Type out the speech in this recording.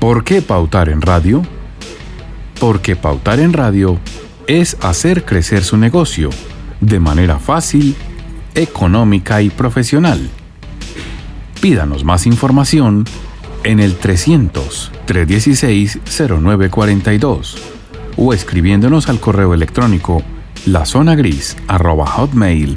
¿Por qué pautar en radio? Porque pautar en radio es hacer crecer su negocio de manera fácil, económica y profesional. Pídanos más información en el 300-316-0942 o escribiéndonos al correo electrónico lazonagris@hotmail.com.